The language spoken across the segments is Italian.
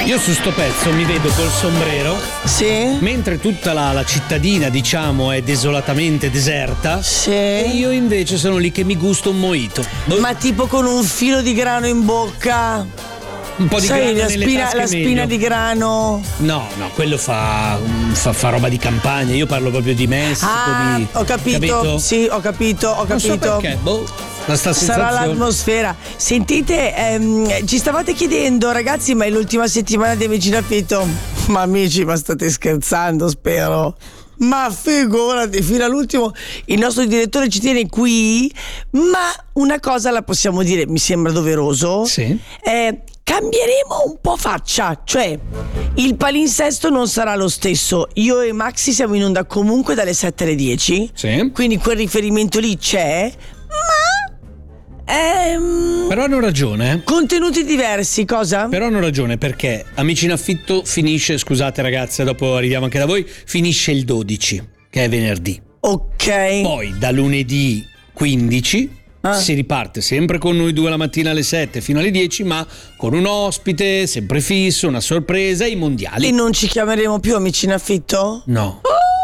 Io su sto pezzo mi vedo col sombrero. Sì. Mentre tutta la cittadina, diciamo, è desolatamente deserta. Sì. E io invece sono lì che mi gusto un mojito. Ma tipo con un filo di grano in bocca. Un po' di sai, grano nelle tasche la spina meglio. di grano. No, quello fa roba di campagna. Io parlo proprio di Messico. di, ho capito. Sì, ho capito. Non so perché, la sta sarà sensazione. l'atmosfera. Sentite, ci stavate chiedendo, ragazzi, ma è l'ultima settimana di Amici in Affitto? Ma amici, ma state scherzando, spero. Ma figurati, fino all'ultimo il nostro direttore ci tiene qui. Ma una cosa la possiamo dire, mi sembra doveroso. Sì. Cambieremo un po' faccia, cioè il palinsesto non sarà lo stesso. Io e Maxi siamo in onda comunque dalle 7 alle 10. Sì. Quindi quel riferimento lì c'è, ma Però hanno ragione. contenuti diversi, cosa? Però hanno ragione, perché Amici in Affitto finisce, scusate ragazze, dopo arriviamo anche da voi, finisce il 12, che è venerdì. Ok. Poi da lunedì 15 si riparte sempre con noi due la mattina alle 7 fino alle 10, ma con un ospite sempre fisso, una sorpresa, i mondiali. E non ci chiameremo più Amici in Affitto? No.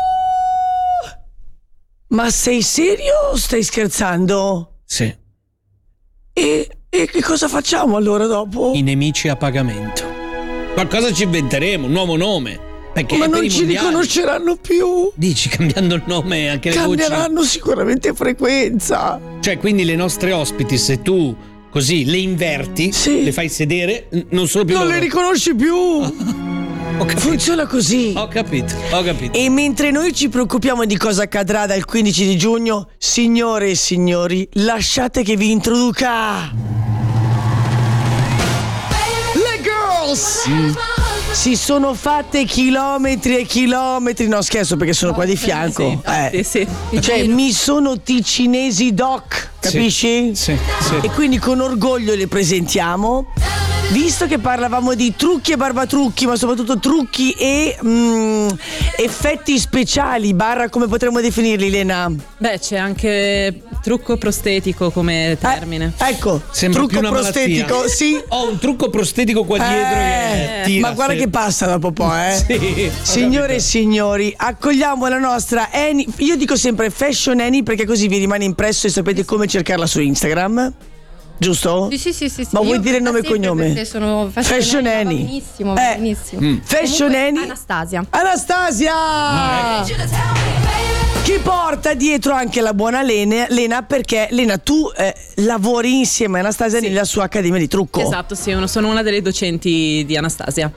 Ma sei serio o stai scherzando? Sì. E che cosa facciamo allora dopo? I nemici a pagamento. Qualcosa ci inventeremo, un nuovo nome. Perché Ma per non i ci mondiali. riconosceranno più. Dici, cambiando il nome anche le voci. Cambieranno sicuramente frequenza. Cioè, quindi le nostre ospiti, se tu così le inverti, Sì. le fai sedere, non sono più Non loro. le riconosci più. Ho capito. Funziona così. Ho capito. E mentre noi ci preoccupiamo di cosa accadrà dal 15 di giugno, signore e signori, lasciate che vi introduca le girls. Si sono fatte chilometri e chilometri. No, scherzo, perché sono qua di fianco. Sì. Cioè, mi sono ticinesi doc, capisci? Sì. E quindi con orgoglio le presentiamo. Visto che parlavamo di trucchi e barbatrucchi, ma soprattutto trucchi e effetti speciali, barra, come potremmo definirli, Lena? Beh, c'è anche trucco prostetico come termine. Ecco, Sembra trucco più una prostetico, malattia. sì. Ho un trucco prostetico qua dietro che tira, ma guarda sì. che passa dopo un po', Sì, Signore e signori, accogliamo la nostra Annie. Io dico sempre Fashion Annie perché così vi rimane impresso e sapete come cercarla su Instagram. Giusto? Sì. Ma vuoi Io dire nome e sempre, cognome? perché sono Fashion Annie. Benissimo, benissimo. Fashion Comunque, Annie. Anastasia. Chi porta dietro anche la buona Lena, perché Lena, tu lavori insieme a Anastasia nella sua accademia di trucco. Esatto, sì, sono una delle docenti di Anastasia.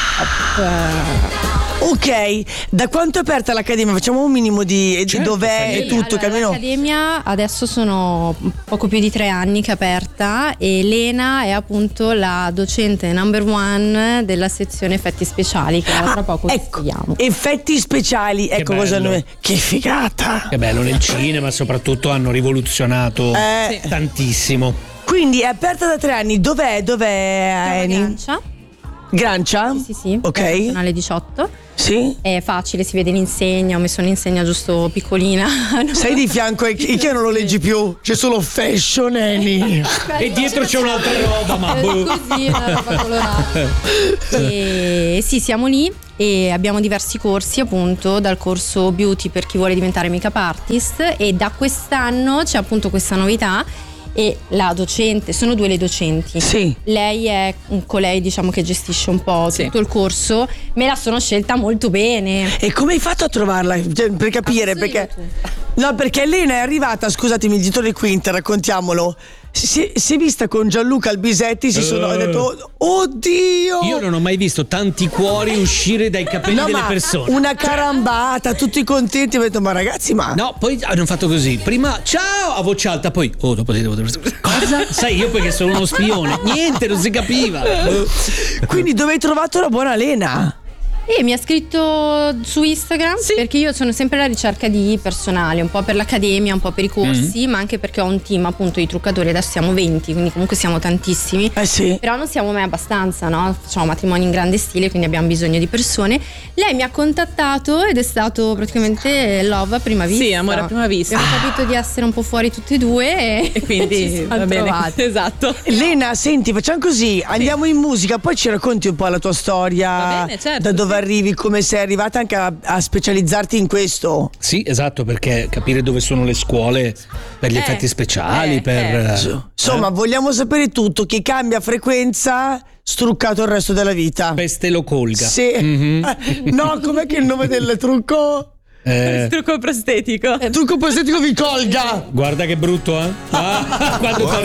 Ok, da quanto è aperta l'accademia? Facciamo un minimo di dov'è e tutto, allora, Camino. L'accademia adesso sono poco più di 3 anni che è aperta e Lena è appunto la docente number one della sezione effetti speciali che tra poco vi spieghiamo. Effetti speciali, ecco cosa bello. noi. Che figata! Che bello, nel cinema soprattutto hanno rivoluzionato tantissimo. Quindi è aperta da 3 anni. Dov'è Annie? Grancia. Grancia? Sì. Ok. Alle 18. Sì. È facile, si vede l'insegna, ho messo un'insegna giusto piccolina. Sei di fianco e che non lo leggi più? C'è solo Fashion Annie. E dietro c'è un'altra roba, ma così, una roba colorata. E sì, siamo lì e abbiamo diversi corsi, appunto, dal corso beauty per chi vuole diventare make-up artist, e da quest'anno c'è appunto questa novità. E la docente, sono 2 le docenti. Sì. Lei è colei, diciamo, che gestisce un po' tutto il corso. Me la sono scelta molto bene. E come hai fatto a trovarla? Cioè, per capire, perché. No, perché Elena è arrivata, scusatemi, il editore Quinter, raccontiamolo. Si è vista con Gianluca Albisetti, ho detto, oddio! io non ho mai visto tanti cuori uscire dai capelli delle persone. Una carambata, tutti contenti. Ho detto, ma ragazzi, ma. No, poi hanno fatto così. Prima ciao a voce alta, poi dopo cosa? Sai, io perché sono uno spione. Niente, non si capiva. Quindi dove hai trovato la buona Lena? E mi ha scritto su Instagram perché io sono sempre alla ricerca di personale, un po' per l'accademia, un po' per i corsi, ma anche perché ho un team appunto di truccatori, adesso siamo 20, quindi comunque siamo tantissimi. Sì. Però non siamo mai abbastanza, no? Facciamo matrimoni in grande stile, quindi abbiamo bisogno di persone. Lei mi ha contattato ed è stato praticamente love a prima vista. Sì, amore a prima vista. Abbiamo capito di essere un po' fuori tutti e due e quindi ci siamo va bene. trovati. Esatto. Lena, senti, facciamo così, andiamo in musica, poi ci racconti un po' la tua storia, Va bene, certo, da dove arrivi, come sei arrivata anche a specializzarti in questo. Sì, esatto, perché capire dove sono le scuole per gli effetti speciali, Insomma, vogliamo sapere tutto, chi cambia frequenza struccato il resto della vita. Peste lo colga. Sì. No, com'è che è il nome del trucco? Trucco prostetico. Trucco prostetico vi colga. Guarda che brutto, quando